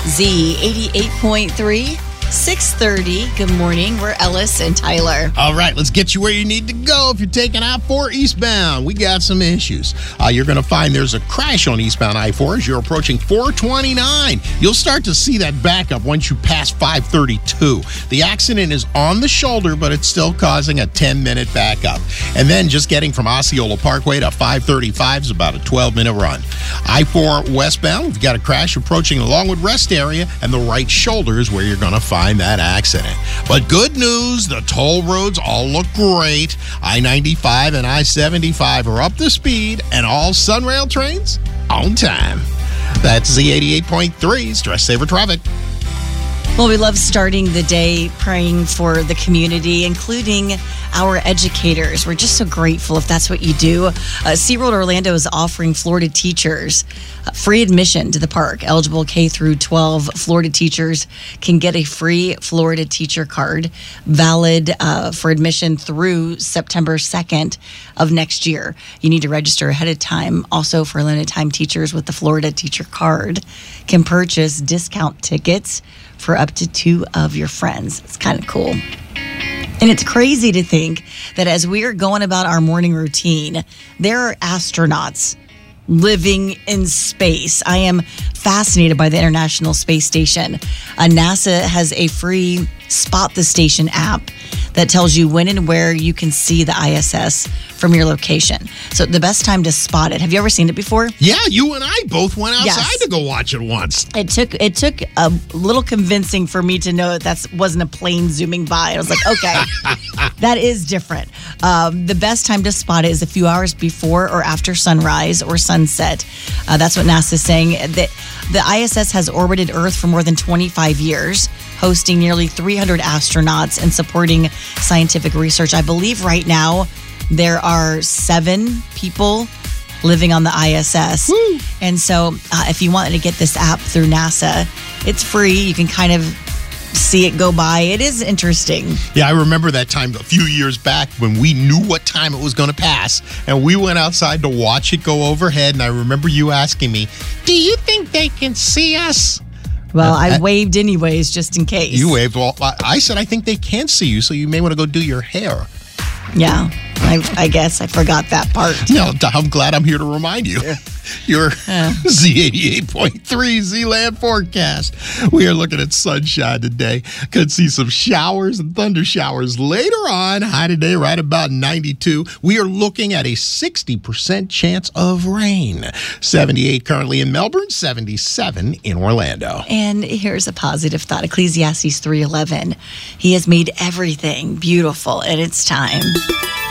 Z88.3, 630. Good morning. We're Ellis and Tyler. All right, let's get you where you need to go if you're taking I-4 eastbound. We got some issues. You're going to find there's a crash on eastbound I-4 as you're approaching 429. You'll start to see that backup once you pass 532. The accident is on the shoulder, but it's still causing a 10-minute backup. And then just getting from Osceola Parkway to 535 is about a 12-minute run. I-4 westbound, we've got a crash approaching the Longwood Rest area, and the right shoulder is where you're going to find that accident. But good news, the toll roads all look great. I-95 and I-75 are up to speed, and all Sunrail trains on time. That's Z88.3, Stress Saver Traffic. Well, we love starting the day praying for the community, including our educators. We're just so grateful if that's what you do. SeaWorld Orlando is offering Florida teachers free admission to the park. Eligible K through 12 Florida teachers can get a free Florida teacher card valid for admission through September 2nd of next year. You need to register ahead of time. Also, for limited time, teachers with the Florida teacher card can purchase discount tickets for up to 2 of your friends. It's kind of cool. And it's crazy to think that as we are going about our morning routine, there are astronauts living in space. I am fascinated by the International Space Station. NASA has a free Spot the Station app that tells you when and where you can see the ISS from your location. So the best time to spot it. Have you ever seen it before? Yeah, you and I both went outside Yes. to go watch it once. It took a little convincing for me to know that wasn't a plane zooming by. I was like, okay, that is different. The best time to spot it is a few hours before or after sunrise or sunset. That's what NASA is saying. The ISS has orbited Earth for more than 25 years, hosting nearly 300 astronauts and supporting scientific research. I believe right now there are 7 people living on the ISS. Woo. And so if you wanted to get this app through NASA, it's free. You can kind of see it go by. It is interesting. Yeah, I remember that time a few years back when we knew what time it was going to pass, and we went outside to watch it go overhead, and I remember you asking me, do you think they can see us? Well, I waved anyways, just in case. You waved. Well, I said I think they can see you, so you may want to go do your hair. Yeah, I guess I forgot that part. No, I'm glad I'm here to remind you. Your Z88.3 Z-Land forecast. We are looking at sunshine today. Could see some showers and thunder showers later on. High today right about 92. We are looking at a 60% chance of rain. 78 currently in Melbourne, 77 in Orlando. And here's a positive thought. Ecclesiastes 3:11. He has made everything beautiful in its time.